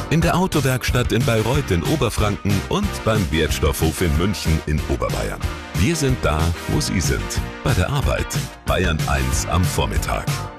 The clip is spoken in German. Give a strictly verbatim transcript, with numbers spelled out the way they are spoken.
in der Autowerkstatt in Bayreuth in Oberfranken und beim Wertstoffhof in München in Oberbayern. Wir sind da, wo Sie sind. Bei der Arbeit. Bayern eins am Vormittag.